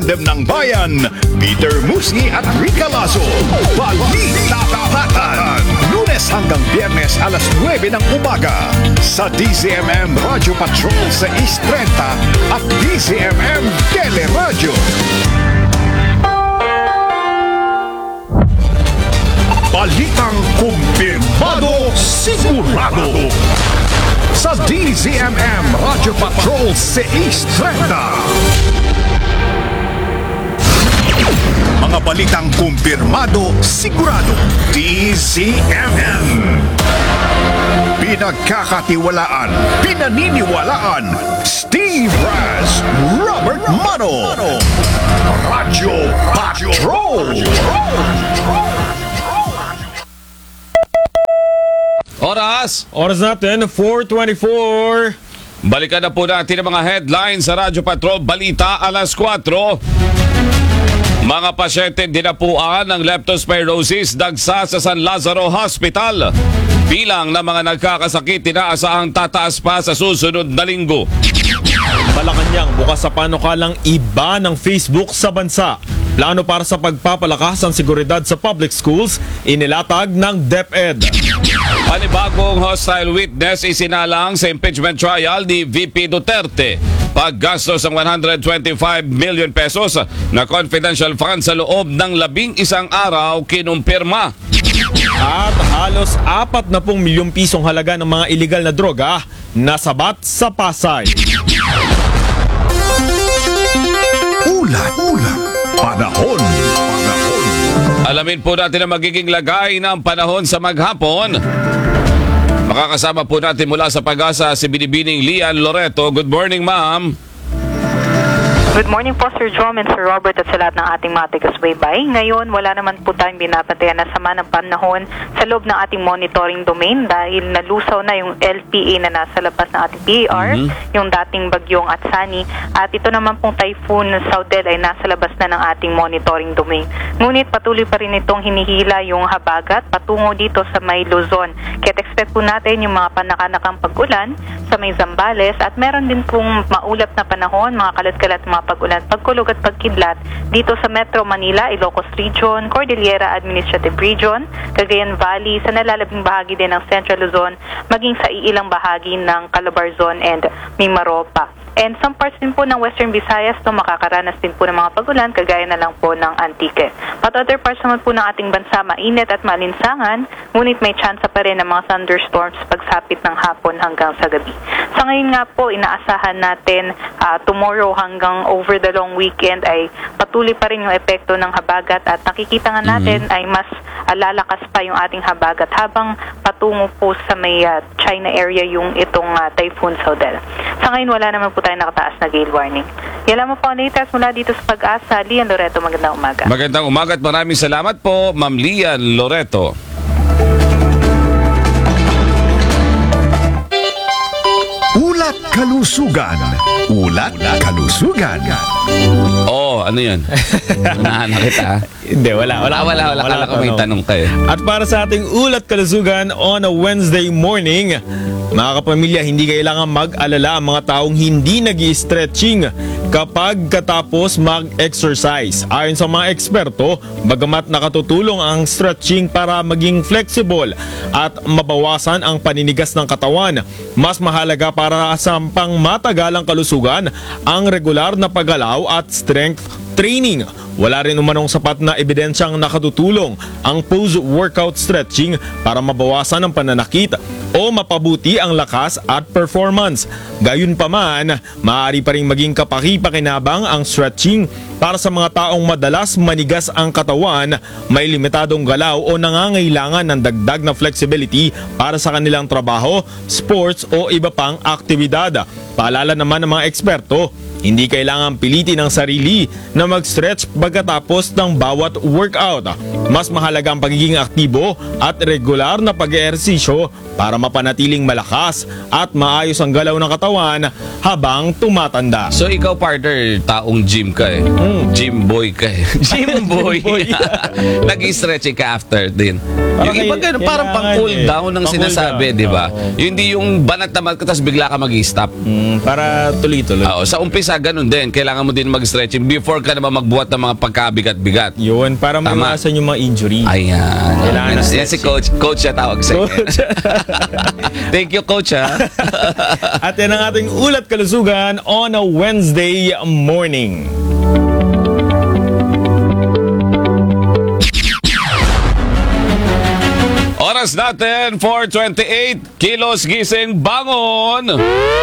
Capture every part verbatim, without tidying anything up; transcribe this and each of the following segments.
tandem ng bayan, Peter Musi at Rica Lazo. Balita Tapatan, Lunes hanggang Biyernes alas nuwebe ng umaga sa D Z M M Radio Patrol sa East trenta at D Z M M Teleradio. Balitang kumpirmado, sigurado sa D Z M M Radio Patrol sa East trenta. Mga balitang kumpirmado, sigurado, D Z M M. Pinagkakatiwalaan, pinaniniwalaan, Steve Raz, Robert Mano, Radio Patrol. Oras! Oras natin, four twenty-four. Balikan na po natin ang mga headlines sa Radyo Patrol Balita alas kwatro. Mga pasyente dinapuan ng leptospirosis dagsa sa San Lazaro Hospital. Bilang ng mga nagkakasakit inaasahang tataas pa sa susunod na linggo. Malacanang bukas sa panukalang iba ng Facebook sa bansa. Plano para sa pagpapalakas ng seguridad sa public schools, inilatag ng DepEd. Panibagong hostile witness isinalang sa impeachment trial ni V P Duterte. Paggastos ng one hundred twenty-five million pesos na confidential fund sa loob ng labing isang araw kinumpirma. At halos apat na pong milyong pisong halaga ng mga iligal na droga nasabat sa Pasay. Ulat, ulat, panahon, panahon. Alamin po natin ang magiging lagay ng panahon sa maghapon. Makakasama po natin mula sa Pag-asa si Binibining Lian Loreto. Good morning, ma'am. Good morning po, Sir Jom and Sir Robert at sa lahat ng ating mga taga-subaybay. Ngayon, wala naman po tayong binabantayan na sama ng panahon sa loob ng ating monitoring domain dahil nalusaw na yung L P A na nasa labas ng ating P A R, mm-hmm. yung dating bagyong Atsani, at ito naman pong Typhoon Saudel ay nasa labas na ng ating monitoring domain. Ngunit patuloy pa rin itong hinihila yung habagat patungo dito sa may Luzon. Kaya expect po natin yung mga panakanakang pag-ulan sa may Zambales at meron din pong maulap na panahon, mga kalat-kalat mga pag-ulan, pagkulog at pagkidlat dito sa Metro Manila, Ilocos Region, Cordillera Administrative Region, Cagayan Valley, sa nalalabing bahagi din ng Central Luzon, maging sa iilang bahagi ng Calabarzon and Mimaropa. And some parts din po ng Western Visayas to makakaranas din po ng mga pag-ulan, kagaya na lang po ng Antique. But other parts naman po ng ating bansa, mainit at malinsangan, ngunit may chance pa rin ng mga thunderstorms pagsapit ng hapon hanggang sa gabi. Sa ngayon nga po, inaasahan natin uh, tomorrow hanggang over the long weekend ay patuloy pa rin yung epekto ng habagat at nakikita nga natin mm-hmm. ay mas uh, lalakas pa yung ating habagat habang patungo po sa may uh, China area yung itong uh, Typhoon Saudel. Sa ngayon, wala naman po tayo nakataas na gale warning. Yan lamang po ang latest mula dito sa Pag-asa. Lian Loreto, magandang umaga. Magandang umaga at maraming salamat po, Ma'am Lian Loreto. Ulat Kalusugan. Ulat Kalusugan. Oh, ano yun? Unahan na kita. Hindi, wala. Wala, wala, wala. Kala ko may tanong kayo. At para sa ating Ulat Kalusugan on a Wednesday morning, mga kapamilya, hindi kailangan mag-alala ang mga taong hindi nag-i-stretching kapag katapos mag-exercise. Ayon sa mga eksperto, bagamat nakatutulong ang stretching para maging flexible at mabawasan ang paninigas ng katawan, mas mahalaga para sa pang matagalang kalusugan ang regular na paggalaw at strength training. Wala rin umanong sapat na ebidensyang nakatutulong ang post-workout stretching para mabawasan ang pananakit o mapabuti ang lakas at performance. Gayunpaman, maaari pa rin maging kapaki-pakinabang ang stretching para sa mga taong madalas manigas ang katawan, may limitadong galaw o nangangailangan ng dagdag na flexibility para sa kanilang trabaho, sports o iba pang aktibidad. Paalala naman ng mga eksperto, hindi kailangan pilitin ang sarili na mag-stretch pagkatapos ng bawat workout. Mas mahalaga ang pagiging aktibo at regular na pag-eehersisyo para mapanatiling malakas at maayos ang galaw ng katawan habang tumatanda. So ikaw, partner, taong gym ka eh. Mm. Gym boy ka eh. Gym boy. Nag-stretching ka after din. Yung iba ganun, parang pang-cool eh. down ng sinasabi, di ba? Oh. Yung hindi yung banat naman ka tapos bigla ka mag-stop. Mm, para tuloy-tuloy. Oo, sa umpisa siya, ganun din. Kailangan mo din mag-stretching before ka naman magbuhat ng mga pagkabigat-bigat. Yun, para Tama. maiwasan yung mga injury. Ayan. Kailangan Yan na si stretching. coach. Coach siya tawag sa Coach. Thank you, coach, ha? At yan ang ating ulat kalusugan on a Wednesday morning. Oras natin, four twenty-eight. Kilos gising, bangon!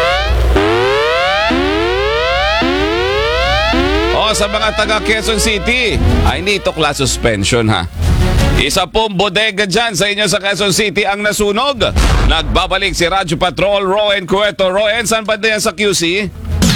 O, sa mga taga Quezon City, ay nito class suspension, ha? Isa pong bodega dyan sa inyo sa Quezon City ang nasunog. Nagbabalik si Radyo Patrol, Roen Cueto. Roen, saan ba yan sa Q C?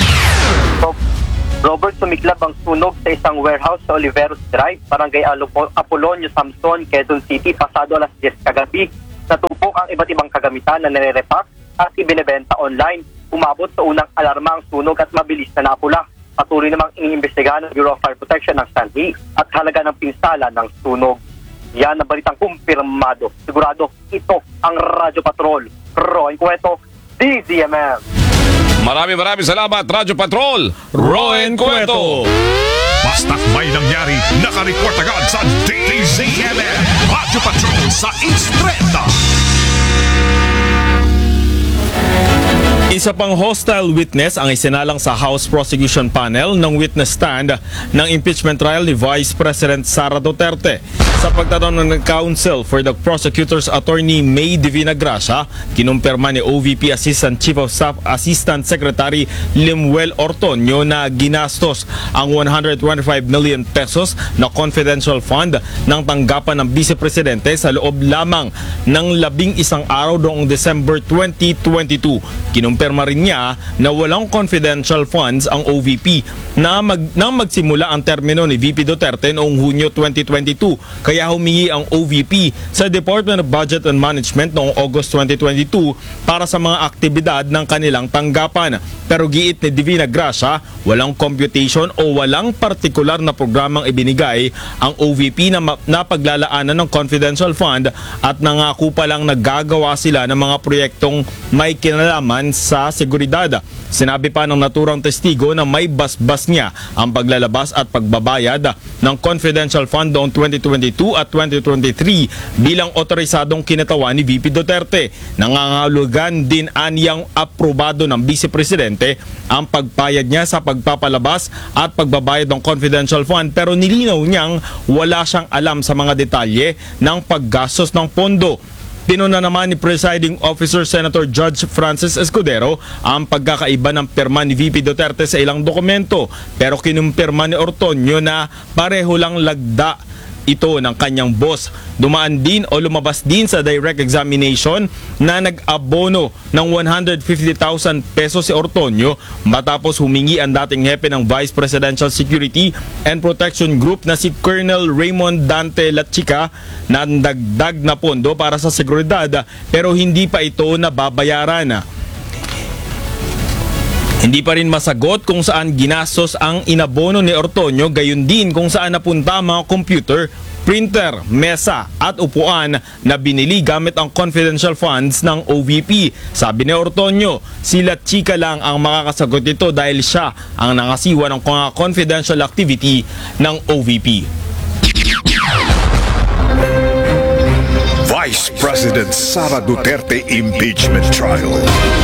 Robert, sumiklab ang sunog sa isang warehouse sa Oliveros Drive, Barangay Alupo- Apolonio, Samson, Quezon City, pasado alas diyes kagabi. Natupok ang iba't ibang kagamitan na nire-repack at ibinebenta online. Umabot sa unang alarma ang sunog at mabilis na napula. Patuloy namang iniimbestigahan ng Bureau of Fire Protection ng Sanhi at halaga ng pinsala ng sunog. Yan ang balitang kumpirmado. Sigurado, ito ang Radyo Patrol. Roen Cueto, D Z M M. Maraming maraming salamat, Radyo Patrol, Roen Cueto. Basta't may nangyari, nakareport agad sa D Z M M Radyo Patrol sa Instreta. Isa pang hostile witness ang isinalang sa House Prosecution Panel ng witness stand ng impeachment trial ni Vice President Sara Duterte. Sa pagtatanong ng Counsel for the Prosecutor's Attorney May Divina Gracia, kinumpirma ni O V P Assistant Chief of Staff Assistant Secretary Limuel Ortonio na ginastos ang one hundred twenty-five million pesos na confidential fund ng tanggapan ng Vice Presidente sa loob lamang ng labing isang araw noong December twenty twenty-two. Kinumpirma rin niya na walang confidential funds ang O V P na mag, nang magsimula ang termino ni V P Duterte noong Hunyo twenty twenty-two. Kaya humingi ang O V P sa Department of Budget and Management noong August twenty twenty-two para sa mga aktibidad ng kanilang tanggapan. Pero giit ni Divina Gracia, walang computation o walang partikular na programang ibinigay ang O V P na, na paglalaanan ng confidential fund at nangako pa lang nagagawa sila ng mga proyektong may kinalaman sa seguridad. Sinabi pa ng naturang testigo na may basbas niya ang paglalabas at pagbabayad ng confidential fund noong twenty twenty-two at twenty twenty-three bilang otorisadong kinatawan ni V P Duterte. Nangangahulugan din aniyang aprobado ng Vice Presidente ang pagpayag niya sa pagpapalabas at pagbabayad ng confidential fund, pero nilinaw niyang wala siyang alam sa mga detalye ng paggastos ng pondo. Pinuna naman ni Presiding Officer Senator Judge Francis Escudero ang pagkakaiba ng pirma ni V P Duterte sa ilang dokumento, pero kinumpirma ni Ortonio na pareho lang lagda ito ng kanyang boss. Dumaan din o lumabas din sa direct examination na nag-abono ng one hundred fifty thousand pesos si Ortonio matapos humingi ang dating hepe ng Vice Presidential Security and Protection Group na si Colonel Raymond Dante Lachica ng dagdag na pondo para sa seguridad, pero hindi pa ito nababayaran. Hindi pa rin masagot kung saan ginastos ang inabono ni Ortonio, gayon din kung saan napunta ang mga computer, printer, mesa at upuan na binili gamit ang confidential funds ng O V P. Sabi ni Ortonio, sila chika lang ang makakasagot nito dahil siya ang nangasiwa ng mga confidential activity ng O V P. Vice President Sara Duterte Impeachment Trial.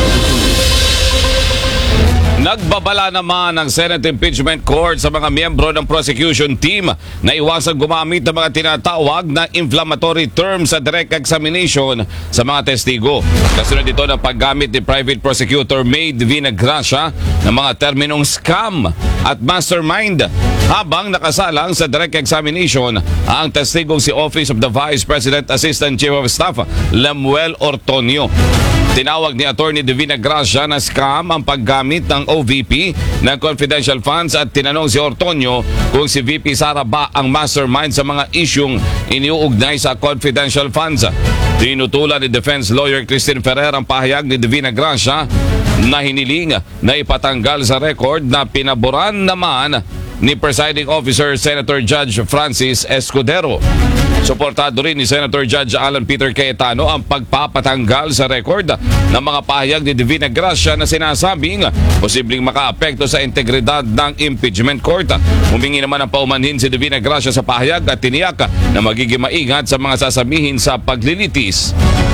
Nagbabala naman ang Senate Impeachment Court sa mga miyembro ng prosecution team na iwasang gumamit ng mga tinatawag na inflammatory terms sa direct examination sa mga testigo. Kasunod dito ng paggamit ni Private Prosecutor May Divina Gracia ng mga terminong scam at mastermind habang nakasalang sa direct examination ang testigong si Office of the Vice President Assistant Chief of Staff Lemuel Ortonio. Tinawag ni Attorney Divina Gracia na scam ang paggamit ng O V P ng confidential funds at tinanong si Ortonio kung si V P Sara ba ang mastermind sa mga isyung iniuugnay sa confidential funds. Tinutulan ni Defense Lawyer Christine Ferrer ang pahayag ni Divina Gracia na hiniling na ipatanggal sa record na pinaboran naman ni Presiding Officer Senator Judge Francis Escudero. Suportado rin ni Senator Judge Alan Peter Cayetano ang pagpapatanggal sa record ng mga pahayag ni Divina Gracia na sinasabing posibleng makaapekto sa integridad ng impeachment court. Humingi naman ang paumanhin si Divina Gracia sa pahayag at tiniyak na magiging maingat sa mga sasabihin sa paglilitis.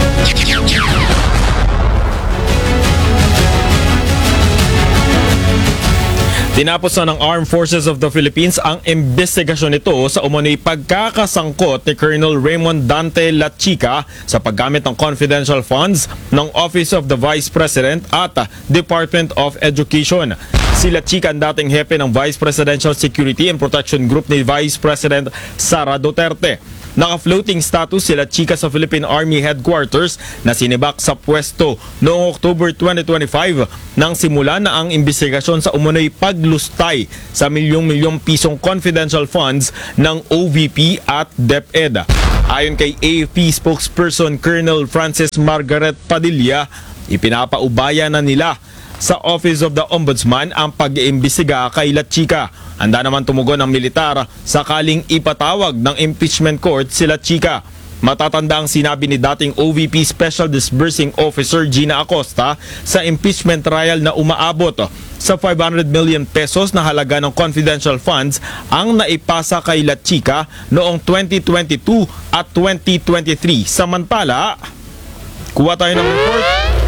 Tinapos na ng Armed Forces of the Philippines ang investigasyon nito sa umano'y pagkakasangkot ni Colonel Raymond Dante Lachica sa paggamit ng confidential funds ng Office of the Vice President at Department of Education. Si Lachica ang dating hepe ng Vice Presidential Security and Protection Group ni Vice President Sara Duterte. Naka-floating status sila Lachica sa Philippine Army Headquarters na sinibak sa pwesto noong October twenty twenty-five nang simula na ang investigasyon sa umano'y paglustay sa milyong-milyong pisong confidential funds ng O V P at DepEd. Ayon kay A F P spokesperson Colonel Francis Margaret Padilla, ipinapaubaya na nila sa Office of the Ombudsman ang pag-iimbestiga kay Lachica. Handa naman tumugon ang militar sakaling ipatawag ng impeachment court si Lachica. Matatanda ang sinabi ni dating O V P Special Disbursing Officer Gina Acosta sa impeachment trial na umaabot sa five hundred million pesos na halaga ng confidential funds ang naipasa kay Lachica noong twenty twenty-two at twenty twenty-three. Samantala, kuha tayo ng report.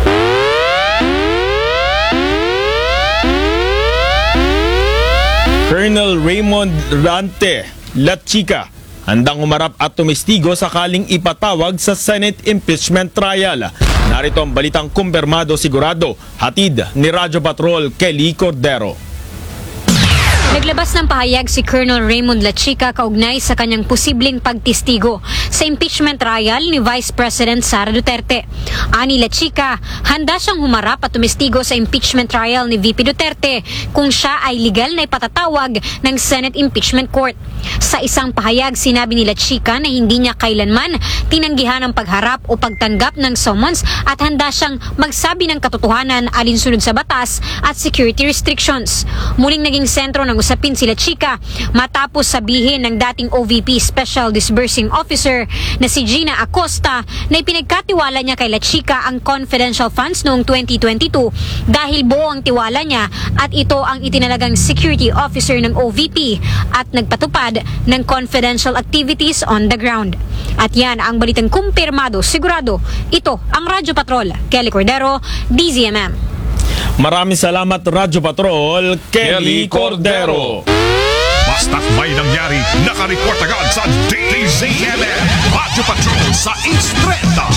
Colonel Raymond Dante Lachica handang umarap at tumestigo sakaling ipatawag sa Senate impeachment trial. Narito ang balitang kumpirmado sigurado, hatid ni Radyo Patrol Kelly Cordero. Naglabas ng pahayag si Colonel Raymond Lachica kaugnay sa kanyang posibleng pagtistigo sa impeachment trial ni Vice President Sara Duterte. Ani Lachica, handa siyang humarap at tumestigo sa impeachment trial ni V P Duterte kung siya ay legal na ipatatawag ng Senate Impeachment Court. Sa isang pahayag, sinabi ni Lachica na hindi niya kailanman tinanggihan ang pagharap o pagtanggap ng summons at handa siyang magsabi ng katotohanan alinsunod sa batas at security restrictions. Muling naging sentro ng usapin si Lachica matapos sabihin ng dating O V P Special Disbursing Officer na si Gina Acosta na ipinagkatiwala niya kay Lachica ang confidential funds noong twenty twenty-two dahil buo ang tiwala niya at ito ang itinalagang security officer ng O V P at nagpatupad ng confidential activities on the ground. At yan ang balitang kumpirmado sigurado. Ito ang Radyo Patrol, Kelly Cordero, D Z M M. Maraming salamat Radyo Patrol, Kelly Cordero. Basta't may nangyari, nakareport agad sa D Z M M Radyo Patrol sa Instreta.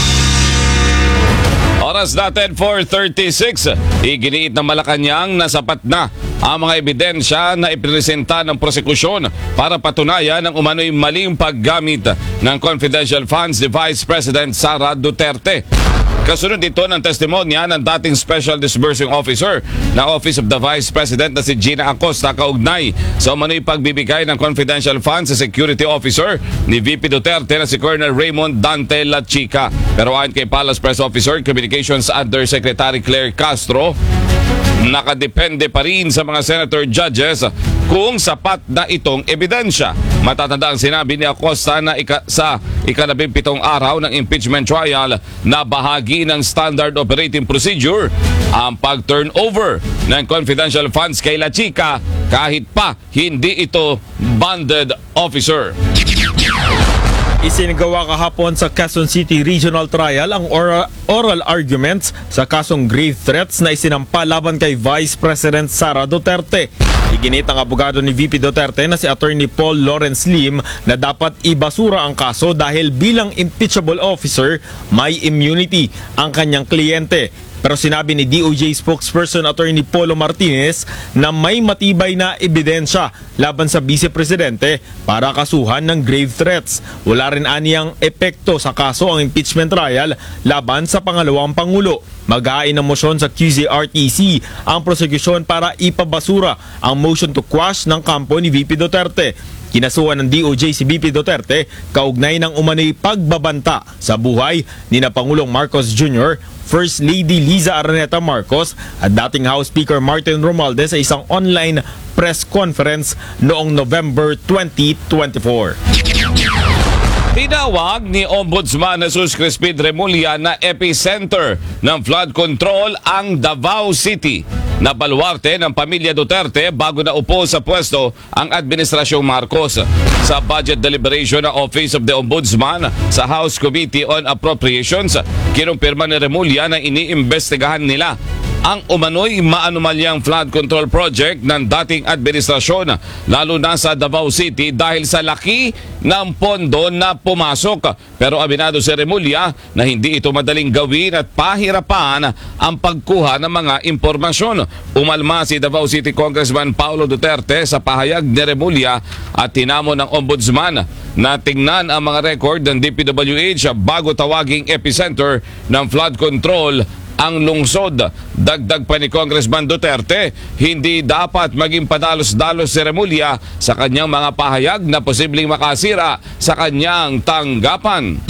Oras natin four thirty-six. Iginiit ng Malacanang na sapat na ang mga ebidensya na ipresenta ng prosekusyon para patunayan ang umano'y maling paggamit ng confidential funds ni Vice President Sara Duterte. Kasunod dito ng testimonya ng dating Special Disbursing Officer ng Office of the Vice President na si Gina Acosta kaugnay sa umano'y pagbibigay ng confidential funds sa security officer ni V P Duterte na si Colonel Raymond Dante Lachica. Pero ayon kay Palace Press Officer Communications Undersecretary Claire Castro, nakadepende pa rin sa mga senator judges kung sapat na itong ebidensya. Matatanda ang sinabi ni Acosta na ika, sa ikalabing pitong araw ng impeachment trial na bahagi ng standard operating procedure ang pag-turnover ng confidential funds kay Lachica kahit pa hindi ito bonded officer. Isinagawa kahapon sa Quezon City Regional Trial ang oral, oral arguments sa kasong grave threats na isinampa laban kay Vice President Sara Duterte. Iginit ang abogado ni V P Duterte na si Attorney Paul Lawrence Lim na dapat ibasura ang kaso dahil bilang impeachable officer may immunity ang kanyang kliyente. Pero sinabi ni D O J spokesperson Attorney Polo Martinez na may matibay na ebidensya laban sa Vice Presidente para kasuhan ng grave threats. Wala rin aniyang epekto sa kaso ang impeachment trial laban sa pangalawang Pangulo. Maghain ng motion sa Q Z R T C ang prosekusyon para ipabasura ang motion to quash ng kampo ni V P Duterte. Kinasuhan ng D O J si V P Duterte kaugnay ng umano'y pagbabanta sa buhay ni na Pangulong Marcos Junior, First Lady Liza Araneta Marcos at dating House Speaker Martin Romualdez sa isang online press conference noong November twenty twenty-four. Tinawag ni Ombudsman Jesus Crispin Remulla na epicenter ng flood control ang Davao City. Nabaluarte ng pamilya Duterte bago na upo sa pwesto ang Administrasyong Marcos. Sa budget deliberation ng Office of the Ombudsman sa House Committee on Appropriations, kinumpirma ni Remulla na iniimbestigahan nila ang umano'y maanumalyang flood control project ng dating administrasyon, lalo na sa Davao City dahil sa laki ng pondo na pumasok. Pero aminado si Remulla na hindi ito madaling gawin at pahirapan ang pagkuha ng mga impormasyon. Umalma si Davao City Congressman Paulo Duterte sa pahayag ni Remulla at tinamo ng Ombudsman na tingnan ang mga record ng D P W H bago tawaging epicenter ng flood control ang lungsod. Dagdag pa ni Congressman Duterte, hindi dapat maging padalos-dalos si Remulla sa kanyang mga pahayag na posibleng makasira sa kanyang tanggapan.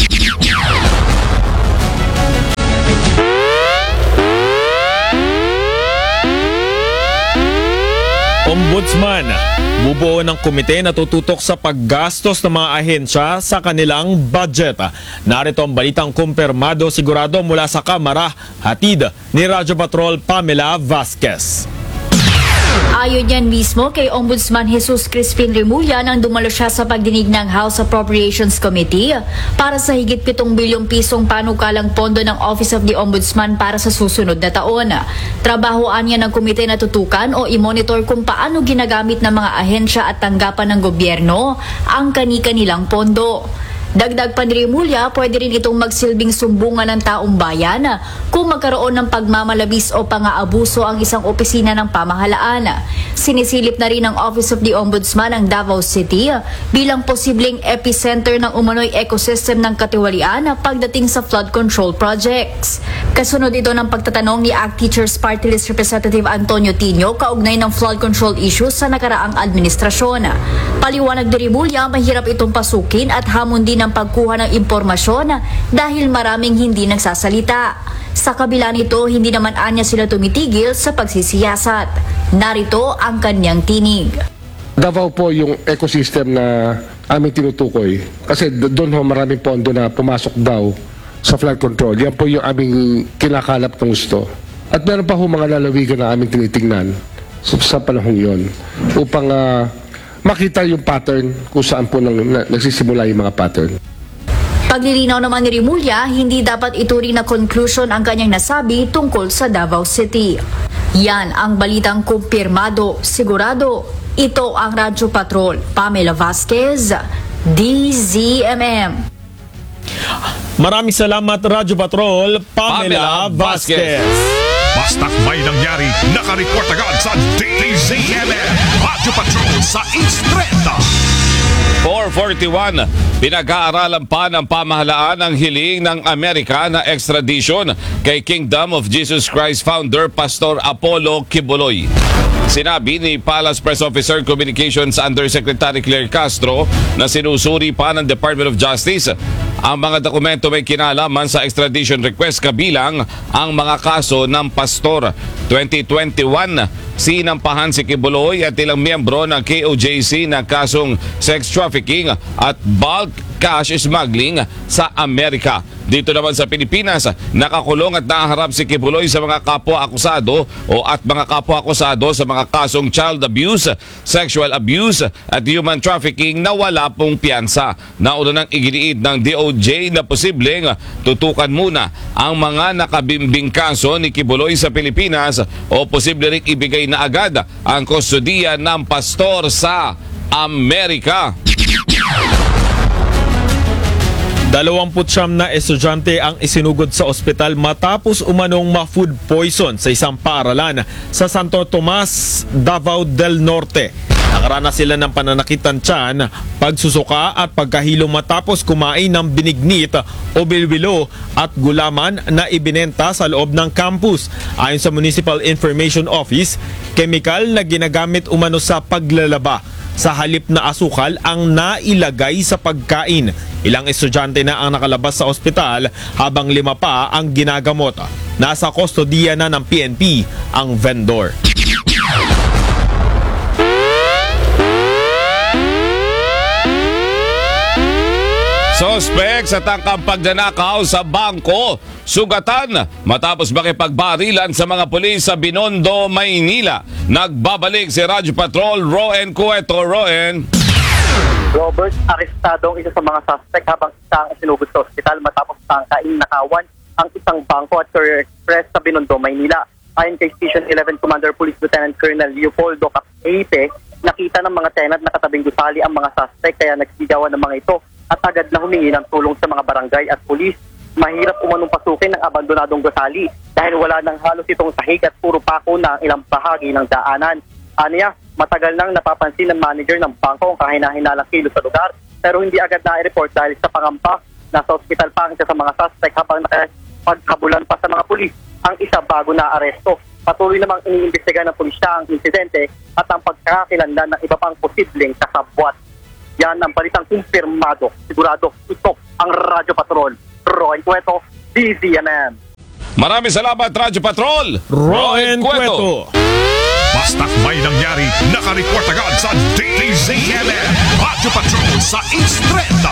Ombudsman, bubuo ng komite na tututok sa paggastos ng mga ahensya sa kanilang budget. Narito ang balitang kumpirmado sigurado mula sa Kamara, hatid ni Radyo Patrol Pamela Vasquez. Ayon yan mismo kay Ombudsman Jesus Crispin Remulla nang dumalo siya sa pagdinig ng House Appropriations Committee para sa higit pitong bilyong pisong panukalang pondo ng Office of the Ombudsman para sa susunod na taon. Trabahoan niya ng komite na tutukan o i-monitor kung paano ginagamit ng mga ahensya at tanggapan ng gobyerno ang kani-kanilang pondo. Dagdag pa ni Remulla, pwede rin itong magsilbing sumbungan ng taong bayan kung magkaroon ng pagmamalabis o pang-aabuso ang isang opisina ng pamahalaan. Sinisilip na rin ng Office of the Ombudsman ang Davao City bilang posibleng epicenter ng umano'y ecosystem ng katiwalian pagdating sa flood control projects. Kasunod ito ng pagtatanong ni A C T Teachers Party List Representative Antonio Tino kaugnay ng flood control issues sa nakaraang administrasyon. Paliwanag ni Remulla, mahirap itong pasukin at hamon din ng pagkuha ng impormasyon dahil maraming hindi nagsasalita. Sa kabila nito, hindi naman anya sila tumitigil sa pagsisiyasat. Narito ang kanyang tinig. Davao po yung ecosystem na aming tinutukoy kasi doon ho maraming pondo na pumasok daw sa flood control. Yan po yung aming kinakalap ng gusto. At meron pa ho mga lalawigan na aming tinitingnan sa, sa panahong yon upang uh, makita yung pattern kung saan po nang, na, nagsisimula yung mga pattern. Paglilinaw naman ni Remulla, hindi dapat ituring na conclusion ang kanyang nasabi tungkol sa Davao City. Yan ang balitang kumpirmado, sigurado. Ito ang Radyo Patrol. Pamela Vasquez, D Z M M. Maraming salamat Radyo Patrol, Pamela, Pamela Vasquez. Basta't may nangyari, nakareport agad sa D Z M M Radyo Patrol sa East Trenta. four forty-one, pinag-aaralan pa ng pamahalaan ang hiling ng Amerika na extradition kay Kingdom of Jesus Christ founder Pastor Apollo Kibuloy. Sinabi ni Palace Press Officer Communications Undersecretary Claire Castro na sinusuri pa ng Department of Justice ang mga dokumento may kinalaman sa extradition request kabilang ang mga kaso ng pastor. twenty twenty-one, sinampahan si Kibuloy at ilang miyembro ng K O J C na kasong sex trafficking at bulk cash smuggling sa Amerika. Dito naman sa Pilipinas, nakakulong at naharap si Kibuloy sa mga kapwa-akusado o at mga kapwa-akusado sa mga kasong child abuse, sexual abuse at human trafficking na wala pong piyansa. Nauna nang iginiid ng D O J na posibleng tutukan muna ang mga nakabimbing kaso ni Kibuloy sa Pilipinas o posible ring ibigay na agad ang kustodiya ng pastor sa Amerika. Dalawamput siyam na estudyante ang isinugod sa ospital matapos umanong ma-food poison sa isang paaralan sa Santo Tomas, Davao del Norte. Nakaranas sila ng pananakit ng tiyan, pagsusuka at pagkahilo matapos kumain ng binignit o bilbilo at gulaman na ibinenta sa loob ng campus. Ayon sa Municipal Information Office, kemikal na ginagamit umano sa paglalaba sa halip na asukal ang nailagay sa pagkain. Ilang estudyante na ang nakalabas sa ospital habang lima pa ang ginagamot. Nasa kustodiya na ng P N P ang vendor. Sospek sa tangkang pagnanakaw sa bangko, sugatan matapos makipagbarilan sa mga pulis sa Binondo, Maynila. Nagbabalik si Radyo Patrol Roen Cueto. Roen. Robert, arestado ang isa sa mga suspect habang isang sinugod sa ospital matapos tangkaing nakawan ang isang bangko at Courier Express sa Binondo, Maynila. Ayon kay Station eleven Commander Police Lieutenant Colonel Leopoldo Capape, nakita ng mga tenant na katabing gusali ang mga suspect kaya nagsigawan ng mga ito at agad na humingi ng tulong sa mga barangay at pulis. Mahirap umanong pasukin ng abandonadong gusali dahil wala nang halos itong sahig at puro pako na ang ilang bahagi ng daanan. Aniya, matagal nang napapansin ng manager ng bangko ang kahina-hinalang kilos sa lugar pero hindi agad na-report dahil sa pangamba. Nasa ospital pa ang isa sa mga suspect habang nakapaghabulan pa sa mga pulis ang isa bago na aresto. Patuloy namang iniimbestiga ng pulisya ang insidente at ang pagkakakilanlan ng iba pang posibleng kasabwat. Yan ang balitang kumpirmado. Sigurado ito ang Radyo Patrol. Roen Cueto, D Z M M. Maraming salamat, Radyo Patrol Roen Cueto. Basta't may nangyari, nakareport agad sa D Z M M. Radyo Patrol sa Instreta.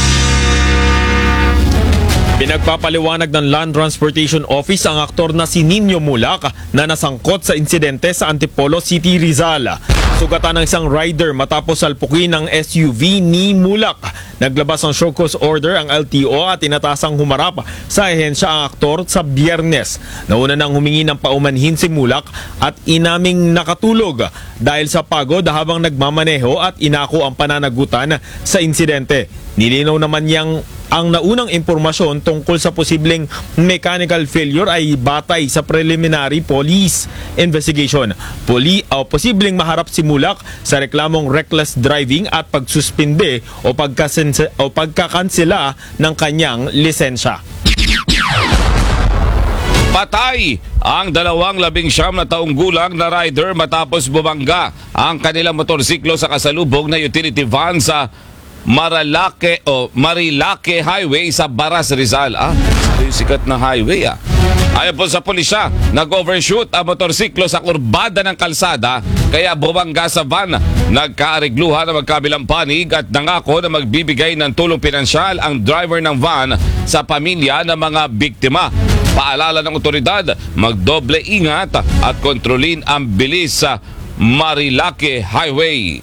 Pinagpapaliwanag ng Land Transportation Office ang aktor na si Nino Mulak na nasangkot sa insidente sa Antipolo City, Rizal. Sugatan ng isang rider matapos salpukin ng S U V ni Mulak. Naglabas ng show cause order ang L T O at tinatasang humarap sa ahensya ang aktor sa Biyernes. Nauna nang humingi ng paumanhin si Mulak at inaming nakatulog dahil sa pagod habang nagmamaneho at inako ang pananagutan sa insidente. Nilinaw naman niyang ang naunang impormasyon tungkol sa posibleng mechanical failure ay batay sa preliminary police investigation. Poli o posibleng maharap si Mulak sa reklamong reckless driving at pagsuspinde o, pagkasense, o pagkakansela ng kanyang lisensya. Patay ang dalawang labing siyam na taong gulang na rider matapos bumangga ang kanilang motorsiklo sa kasalubong na utility van sa Maralake o Marilake Highway sa Baras, Rizal. Ah, ito yung sikat na highway ah. Ayon po sa pulisya, nag-overshoot ang motorsiklo sa kurbada ng kalsada kaya bumangga sa van. Nagkaarigluhan na magkabilang panig at nangako na magbibigay ng tulong pinansyal ang driver ng van sa pamilya ng mga biktima. Paalala ng otoridad, magdoble ingat at kontrolin ang bilis sa Marilake Highway.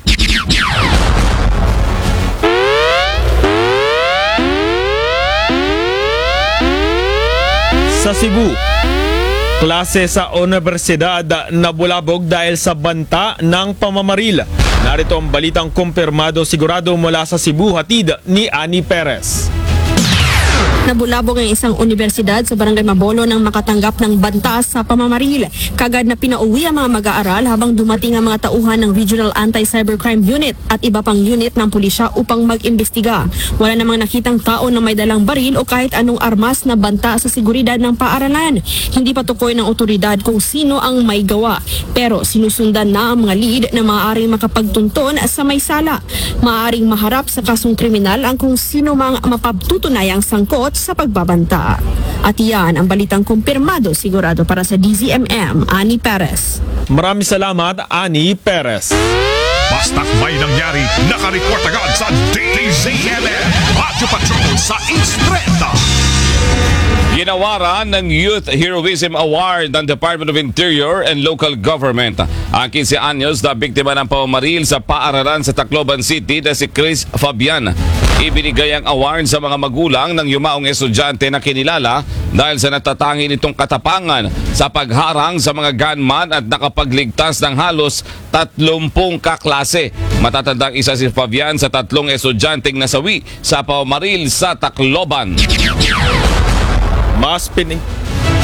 Sa Cebu, klase sa universidad nabulabog dahil sa banta ng pamamaril. Narito ang balitang kumpirmado sigurado mula sa Cebu, hatid ni Annie Perez. Nabulabog ang isang universidad sa Barangay Mabolo nang makatanggap ng banta sa pamamaril. Kagad na pinauwi ang mga mag-aaral habang dumating ang mga tauhan ng Regional Anti-Cybercrime Unit at iba pang unit ng pulisya upang mag-imbestiga. Wala namang nakitang tao na may dalang baril o kahit anong armas na banta sa seguridad ng paaralan. Hindi pa tukoy ng otoridad kung sino ang may gawa. Pero sinusundan na ang mga lead na maaaring makapagtunton sa may sala. Maaaring maharap sa kasong kriminal ang kung sino mang mapagtutunayang sangkot sa pagbabanta. At yan ang balitang kumpirmado sigurado para sa D Z M M, Annie Perez. Maraming salamat, Annie Perez. Basta't may nangyari, nakareport agad sa D Z M M. Radyo Patrol sa Instreta. Ginawaran ng Youth Heroism Award ng Department of Interior and Local Government ang quince anyos na biktima ng pamamaril sa paaralan sa Tacloban City na si Chris Fabian. Ibinigay ang award sa mga magulang ng yumaong estudyante na kinilala dahil sa natatangi nitong katapangan sa pagharang sa mga gunman at nakapagligtas ng halos tatlumpung kaklase. Matatandang isa si Fabian sa tatlong estudyanteng nasawi sa pamamaril sa Tacloban. Mas, pin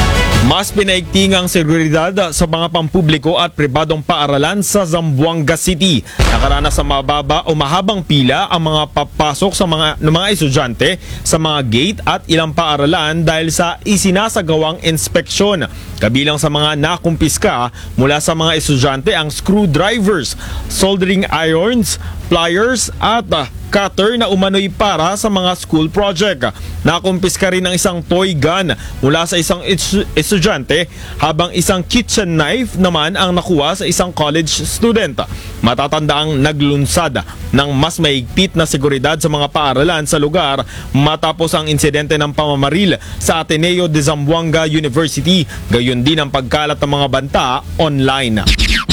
Mas pinaigting ang seguridad sa mga pampubliko at pribadong paaralan sa Zamboanga City. Nakaranas sa mababa o mahabang pila ang mga papasok sa mga, ng mga estudyante sa mga gate at ilang paaralan dahil sa isinasagawang inspeksyon. Kabilang sa mga nakumpiska mula sa mga estudyante ang screwdrivers, soldering irons, pliers at uh, cutter na umano'y para sa mga school project. Nakumpiska rin ang isang toy gun mula sa isang estudyante habang isang kitchen knife naman ang nakuha sa isang college student. Matatandaang naglunsad ng mas mahigpit na seguridad sa mga paaralan sa lugar matapos ang insidente ng pamamaril sa Ateneo de Zamboanga University, gayon din ang pagkalat ng mga banta online.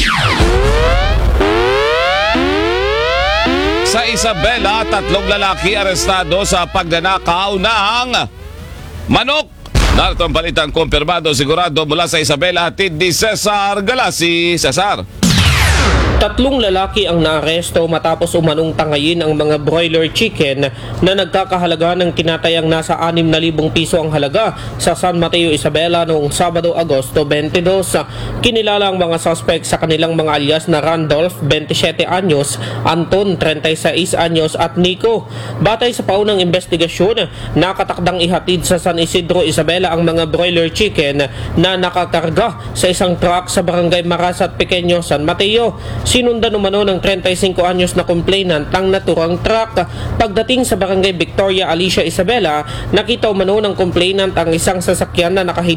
Sa Isabela, tatlong lalaki arestado sa pagnanakaw ng manok. Narito ang balitang kumpirmado sigurado mula sa Isabela, hatid ni Cesar Galasi. Cesar. Tatlong lalaki ang naaresto matapos umanong tangayin ang mga broiler chicken na nagkakahalaga ng tinatayang nasa anim na libong piso ang halaga sa San Mateo, Isabela noong Sabado, Agosto twenty-dos. Kinilala ang mga suspect sa kanilang mga alias na Randolph, twenty-seven anyos, Anton, thirty-six anyos at Nico. Batay sa paunang investigasyon, nakatakdang ihatid sa San Isidro, Isabela ang mga broiler chicken na nakakarga sa isang truck sa barangay Marasat, Pequeño, San Mateo. Sinundan umano ng thirty-five anyos na complainant ang naturang truck. Pagdating sa barangay Victoria, Alicia, Isabela, nakita umano ng complainant ang isang sasakyan na nakahind